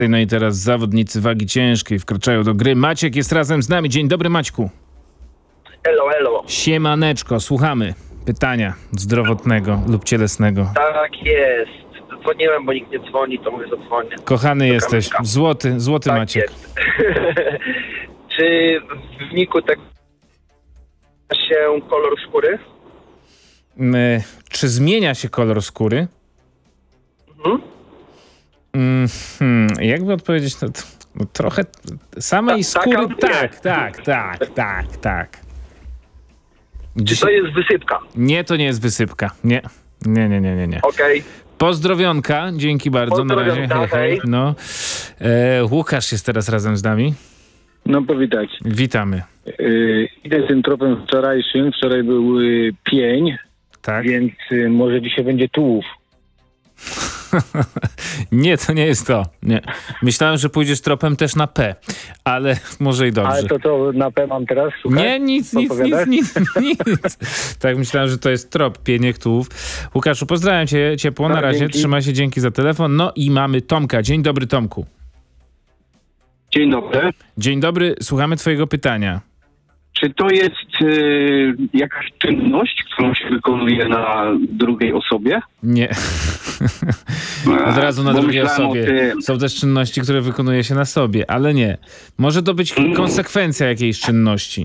No i teraz zawodnicy wagi ciężkiej wkraczają do gry. Maciek jest razem z nami. Dzień dobry, Maćku. Elo, elo. Siemaneczko, słuchamy pytania zdrowotnego lub cielesnego. Tak jest. Dzwoniłem, bo nikt nie dzwoni, to mówię, zadzwonię. Kochany jesteś. Złoty Tak Maciek. jest. Czy w wyniku tego się kolor skóry? Czy zmienia się kolor skóry? Jakby odpowiedzieć, no trochę samej skóry, tak. Czy to jest wysypka? Nie, to nie jest wysypka. Nie. Okej. Pozdrowionka, dzięki bardzo, na razie. Hej. No. Łukasz jest teraz razem z nami. No powitać. Witamy. Idę tym tropem wczorajszym. Wczoraj był pień, Tak? więc może dzisiaj będzie tułów. Nie, to nie jest to. Nie. Myślałem, że pójdziesz tropem też na P, ale może i dobrze. Ale to na P mam teraz? Słuchaj, Nie, nic. Tak, myślałem, że to jest trop pieniek tułów. Łukaszu, pozdrawiam cię ciepło, na razie. Dzięki. Trzymaj się, dzięki za telefon. No i mamy Tomka. Dzień dobry, Tomku. Dzień dobry. Dzień dobry, słuchamy twojego pytania. Czy to jest jakaś czynność, którą się wykonuje na drugiej osobie? Nie. Od razu na Bo drugiej myślałem o osobie. tym. Są też czynności, które wykonuje się na sobie, ale nie. Może to być konsekwencja jakiejś czynności.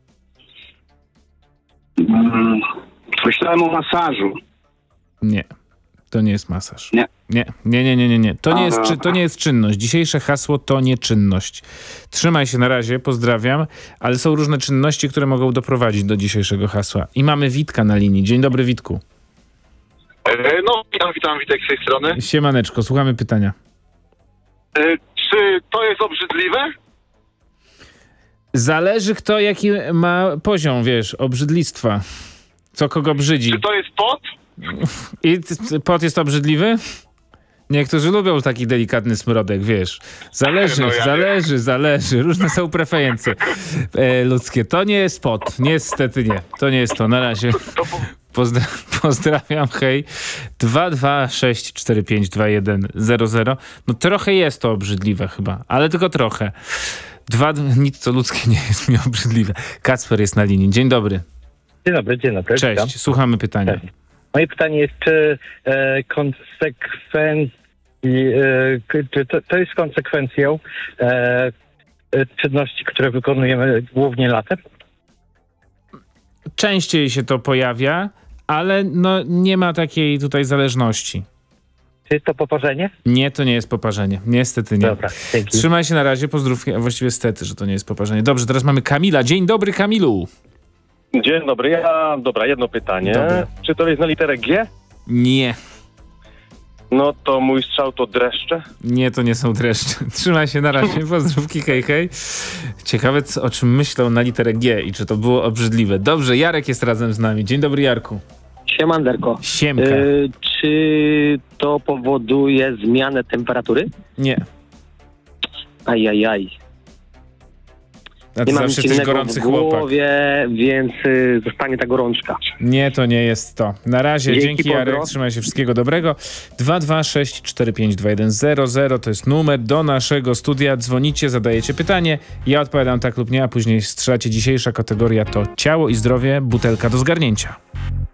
Myślałem o masażu. Nie. To nie jest masaż. Nie. Nie. To nie jest czynność. Dzisiejsze hasło to nie czynność. Trzymaj się na razie, pozdrawiam, ale są różne czynności, które mogą doprowadzić do dzisiejszego hasła. I mamy Witka na linii. Dzień dobry, Witku. No, witam, Witek z tej strony. Siemaneczko, słuchamy pytania. Czy to jest obrzydliwe? Zależy kto jaki ma poziom, wiesz, obrzydlistwa. Co kogo brzydzi. Czy to jest pot? I pot jest obrzydliwy? Niektórzy lubią taki delikatny smrodek, wiesz. Zależy, No ja zależy. Różne są preferencje ludzkie. To nie jest pot. Niestety nie. To nie jest to. Na razie. Pozdrawiam, hej. 226452100. No trochę jest to obrzydliwe chyba, ale tylko trochę. Nic co ludzkie nie jest mi obrzydliwe. Kacper jest na linii. Dzień dobry. Dzień dobry. Cześć, Witam. słuchamy pytania. Cześć. Moje pytanie jest, czy to jest konsekwencją czynności, które wykonujemy głównie latem? Częściej się to pojawia, ale no nie ma takiej tutaj zależności. Czy jest to poparzenie? Nie, to nie jest poparzenie. Niestety nie. Dobra, dzięki. Trzymaj się na razie, pozdrówki, a właściwie stety, że to nie jest poparzenie. Dobrze, teraz mamy Kamila. Dzień dobry, Kamilu. Dzień dobry. Jedno pytanie. Dobra. Czy to jest na literę G? Nie. No to mój strzał to dreszcze. Nie, to nie są dreszcze. Trzymaj się na razie, pozdrówki, hej. Ciekawe, o czym myślał na literę G i czy to było obrzydliwe. Dobrze, Jarek jest razem z nami. Dzień dobry, Jarku. Siemanderko. Siemka. Czy to powoduje zmianę temperatury? Nie. Ajajaj. A ty Nie mam zawsze nic jesteś innego gorący w chłopak. głowie, więc zostanie ta gorączka. Nie, to nie jest to. Na razie, dzięki Jarek, pozdro. trzymaj się, wszystkiego dobrego. 226452100 to jest numer do naszego studia. Dzwonicie, zadajecie pytanie, ja odpowiadam tak lub nie, a później strzelacie. Dzisiejsza kategoria to ciało i zdrowie, butelka do zgarnięcia.